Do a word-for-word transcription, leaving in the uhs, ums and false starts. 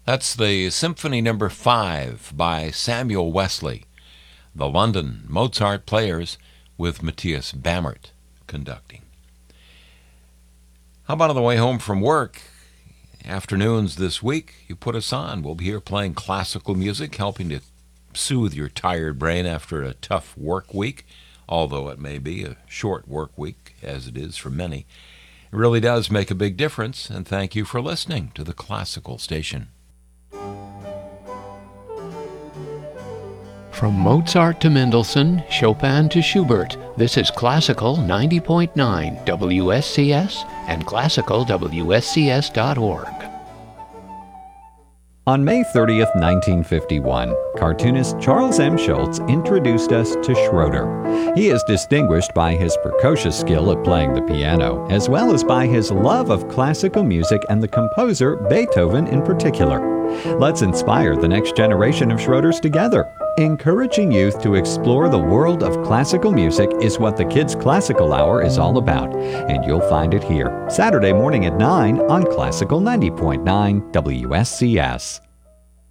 That's the Symphony Number Five by Samuel Wesley, the London Mozart Players with Matthias Bammert conducting. How about on the way home from work? Afternoons this week, you put us on. We'll be here playing classical music, helping to soothe your tired brain after a tough work week, although it may be a short work week, as it is for many. It really does make a big difference, and thank you for listening to the Classical Station. From Mozart to Mendelssohn, Chopin to Schubert, this is Classical ninety point nine W S C S and classical W S C S dot org. On May thirtieth, nineteen fifty-one, cartoonist Charles M. Schulz introduced us to Schroeder. He is distinguished by his precocious skill at playing the piano, as well as by his love of classical music and the composer Beethoven in particular. Let's inspire the next generation of Schroeders together. Encouraging youth to explore the world of classical music is what the Kids Classical Hour is all about, and you'll find it here, Saturday morning at nine on Classical ninety point nine W S C S.